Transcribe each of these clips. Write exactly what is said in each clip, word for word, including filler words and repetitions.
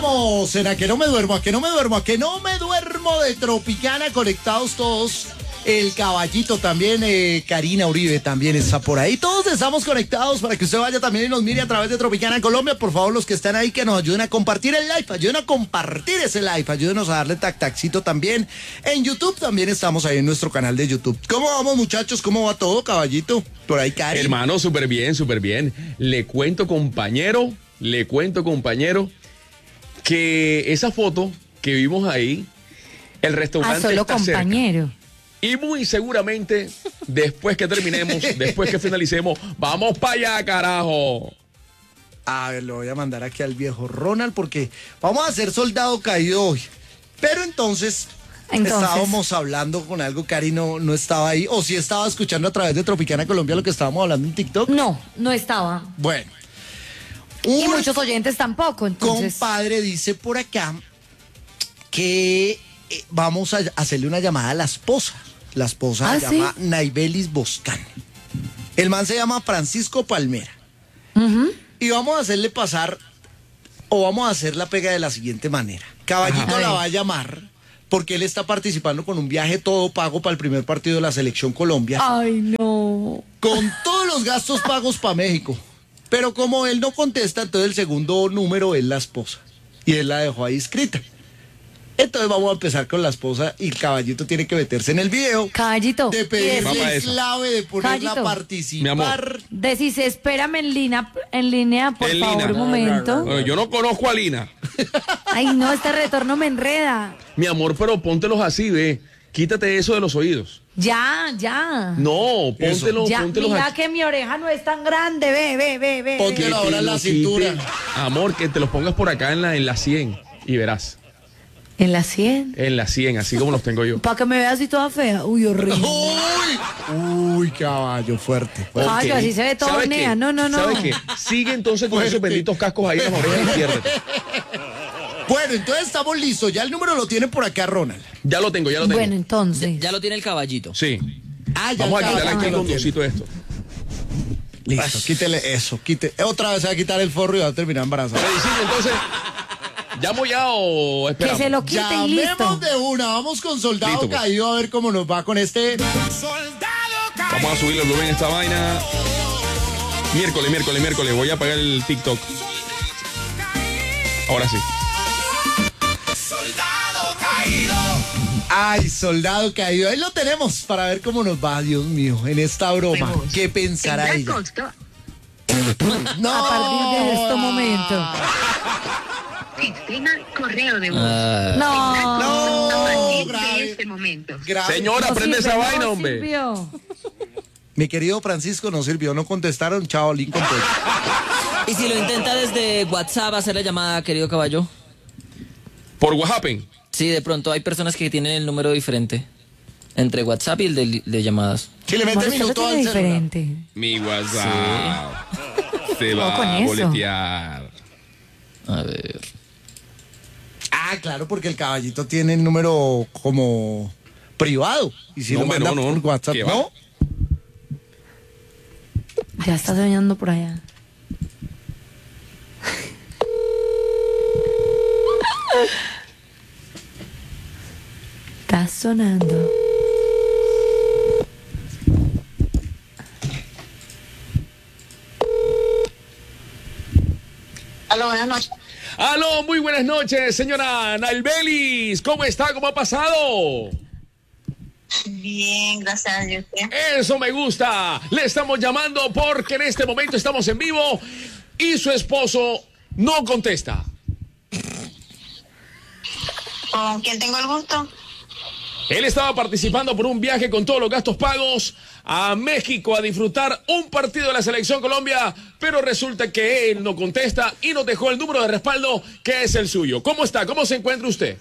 estamos en A que no me duermo, a que no me duermo, a que no me duermo de Tropicana, conectados todos. El caballito también, eh, Karina Uribe también está por ahí. Todos estamos conectados para que usted vaya también y nos mire a través de Tropicana Colombia. Por favor, los que están ahí, que nos ayuden a compartir el live, ayuden a compartir ese live, ayúdenos a darle tac tacito también. En YouTube también estamos ahí en nuestro canal de YouTube. ¿Cómo vamos, muchachos? ¿Cómo va todo, caballito? Por ahí, Karina. Hermano, súper bien, súper bien. Le cuento, compañero, le cuento, compañero, que esa foto que vimos ahí, el restaurante Ah, solo está compañero. cerca. Y muy seguramente, después que terminemos, después que finalicemos, vamos para allá, carajo. A ver, lo voy a mandar aquí al viejo Ronald porque vamos a hacer soldado caído hoy. Pero entonces, Entonces. estábamos hablando con algo, Cari no, no estaba ahí, o si estaba escuchando a través de Tropicana Colombia lo que estábamos hablando en TikTok. No, no estaba. Bueno. Y Un muchos oyentes tampoco, entonces. compadre dice por acá que eh, vamos a hacerle una llamada a la esposa. La esposa ¿Ah, se sí? llama Naibelis Boscan. El man se llama Francisco Palmera. Ujú. Y vamos a hacerle pasar, o vamos a hacer la pega de la siguiente manera. Caballito Ajá. la va a llamar porque él está participando con un viaje todo pago para el primer partido de la Selección Colombia, Ay, no. con todos los gastos pagos para México. Pero como él no contesta, entonces el segundo número es la esposa. Y él la dejó ahí escrita. Entonces vamos a empezar con la esposa y el caballito tiene que meterse en el video. Caballito. De y pedirle Vamos a el eso. clave, de ponerla a Caballito. Mi participar. amor. Decís, espérame en línea, en línea, por En favor, línea. un momento. Bueno, yo no conozco a Lina. Ay, no, este retorno me enreda. Mi amor, pero póntelos así, ve. Quítate eso de los oídos. Ya, ya. No, póntelos, Ya, póntelos mira aquí. que mi oreja no es tan grande, ve, ve, ve, ve. Ponte ve. la- ahora en la lo cintura. quite. Amor, que te los pongas por acá en la, en la sien y verás. En la cien. En la cien, así como los tengo yo. Para que me veas así toda fea. Uy, horrible. Uy, uy, caballo, fuerte. fuerte. Caballo, así se ve todo ¿Sabes nea. qué? No, no, no. ¿Sabes qué? Sigue entonces con esos Fuerte. benditos cascos ahí en las orejas y piérdete. Bueno, entonces estamos listos. Ya el número lo tiene por acá, Ronald. Ya lo tengo, ya lo tengo. Bueno, entonces. Ya lo tiene el caballito. Sí. Ah, ya Vamos el a quitarle caballito aquí el lo condoncito tiene. esto. Listo, quítele eso. Quite. Otra vez se va a quitar el forro y va a terminar embarazada. Medicina, entonces, ¿llamo ya o Que esperamos? se lo quite y listo. Llamemos de una. Vamos con Soldado Listo, pues. Caído a ver cómo nos va con este. Vamos a subirle el volumen a esta vaina. Miércoles, miércoles, miércoles. Voy a apagar el TikTok. Ahora sí. Ay, Soldado Caído. Ahí lo tenemos para ver cómo nos va, Dios mío, en esta broma. ¿Qué pensará Tendrá ella? costo. No. A partir de este momento. Destina correo de voz. Ah, No. No, A partir grave. de este momento. Grave. Señora, No prende sirve, esa no vaina, hombre. sirvió. Mi querido Francisco, no sirvió, no contestaron. Chao, Lincoln. Pues. y si lo intenta desde WhatsApp hacer la llamada, querido caballo. Por WhatsApp. Sí, de pronto hay personas que tienen el número diferente entre WhatsApp y el de, de llamadas. Si le Amor, mete usted lo minuto tiene al celular. diferente. Mi WhatsApp. Se No, va con a eso. boletear. A ver. Ah, claro, porque el caballito tiene el número como privado. Y si No, lo hombre, manda no, no. por WhatsApp, ¿Qué va? ¿no? Ya está soñando por allá. Está sonando. Aló, buenas noches. Aló, muy buenas noches, señora Naibelis. ¿Cómo está? ¿Cómo ha pasado? Bien, gracias a Dios. Eso me gusta. Le estamos llamando porque en este momento estamos en vivo y su esposo no contesta. ¿Con quién tengo el gusto? Él estaba participando por un viaje con todos los gastos pagos a México a disfrutar un partido de la Selección Colombia, pero resulta que él no contesta y nos dejó el número de respaldo que es el suyo. ¿Cómo está? ¿Cómo se encuentra usted?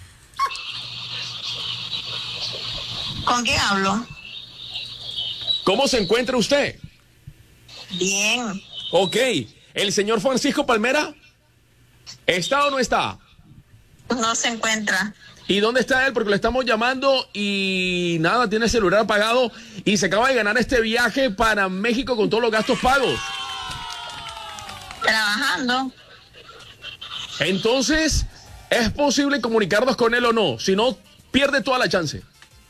¿Con quién hablo? ¿Cómo se encuentra usted? Bien. Ok. ¿El señor Francisco Palmera está o no está? No se encuentra. ¿Y dónde está él? Porque lo estamos llamando y nada, tiene el celular apagado y se acaba de ganar este viaje para México con todos los gastos pagos. Trabajando. Entonces, ¿es posible comunicarnos con él o no? Si no, pierde toda la chance.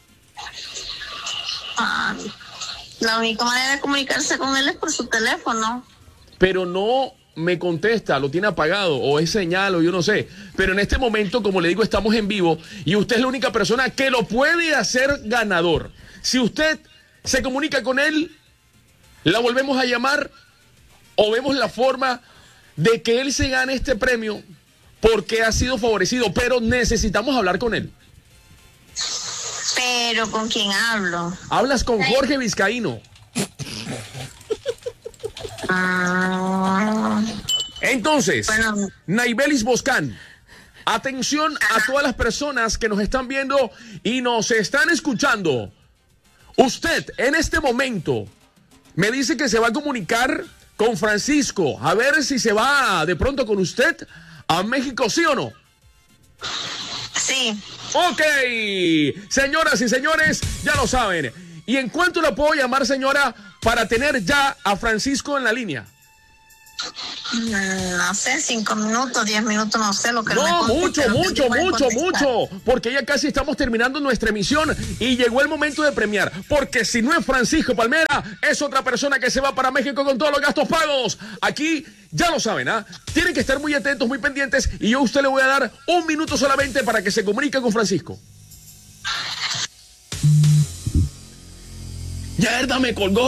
Ah, la única manera de comunicarse con él es por su teléfono. Pero no me contesta, lo tiene apagado, o es señal, o yo no sé. Pero en este momento, como le digo, estamos en vivo y usted es la única persona que lo puede hacer ganador. Si usted se comunica con él, la volvemos a llamar o vemos la forma de que él se gane este premio porque ha sido favorecido, pero necesitamos hablar con él. Pero ¿con quién hablo? Hablas con Jorge Vizcaíno. Ah, Entonces, Bueno. Naibelis Boscán, atención a todas las personas que nos están viendo y nos están escuchando. Usted, en este momento, me dice que se va a comunicar con Francisco, a ver si se va de pronto con usted a México, ¿sí o no? sí. Ok, señoras y señores, ya lo saben. ¿Y en cuánto la puedo llamar, señora, para tener ya a Francisco en la línea? Mm, No sé, cinco minutos, diez minutos, no sé lo que él me No, conteste, mucho, lo que mucho, yo pueda mucho, contestar. mucho, porque ya casi estamos terminando nuestra emisión y llegó el momento de premiar, porque si no es Francisco Palmera, es otra persona que se va para México con todos los gastos pagos. Aquí, ya lo saben, ¿ah? Tienen que estar muy atentos, muy pendientes, y yo a usted le voy a dar un minuto solamente para que se comunique con Francisco. Ya, verdad, me colgó.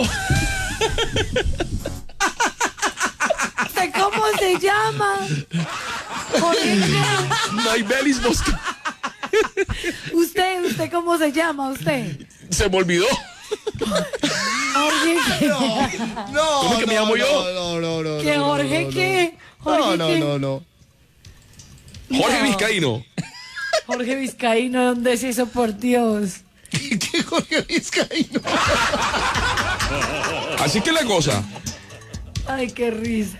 ¿Usted cómo se llama? Jorge, Naibelis Bosca. ¿Usted, usted cómo se llama, usted? Se me olvidó. Jorge, ¿qué? No, ¿Cómo es que me no, llamo yo? No, no, no, no. ¿Qué, no, Jorge, no, no. qué? Jorge, No, no, ¿qué? no, no. Jorge No. Vizcaíno. Jorge Vizcaíno, ¿dónde es eso, por Dios? ¿Qué Jorge Vizcaíno? Así que la cosa. Ay, qué risa.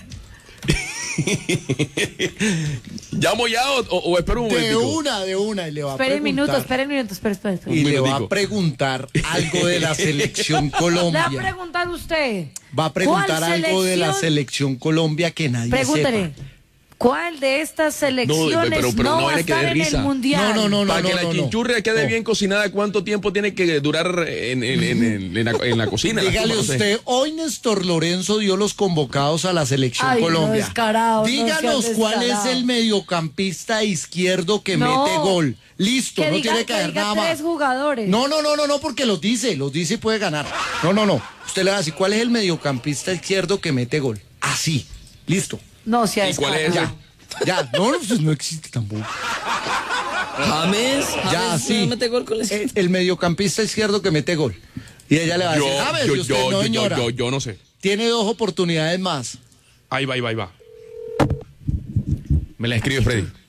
¿Llamo ya o, o- o espero un De momentico? una, de una, y le va a Esperen preguntar. minutos, esperen minutos, esperen, esperen, esperen. Y Un le va minutico. a preguntar algo de la selección Le va a Colombia. preguntar usted. Va a preguntar ¿cuál algo de la selección? selección Colombia que nadie Pregúntele. sepa. ¿Cuál de estas selecciones pero- pero no no va a vaina que estar dé en risa. el mundial? No, no, no, no. Para que la no, no. chinchurria quede No. bien cocinada, ¿cuánto tiempo tiene que durar en, en- en- en- en la, en la cocina? Dígale No sé. usted, hoy Néstor Lorenzo dio los convocados a la selección Ay, no, Colombia. descarado, no Díganos seas cuál es descarado. el mediocampista izquierdo que No. mete gol. Listo, Que no diga, tiene que que haber diga nada más. tres jugadores. No, no, no, no, no, porque los dice, los dice y puede ganar. No, no, no. Usted le va a decir, ¿cuál es el mediocampista izquierdo que mete gol? Así, listo. No, se ha ¿Y cuál es descarado. ese? Ya, no, no, pues no existe tampoco. James, Ya, James sí. no mete gol con la El, el mediocampista izquierdo que mete gol. Y ella le va a Yo, decir, ¿sabes? yo, Y usted, yo, no, yo, yo, señora. yo, yo no sé. Tiene dos oportunidades más. Ahí va, ahí va, ahí va. Me la escribe Freddy.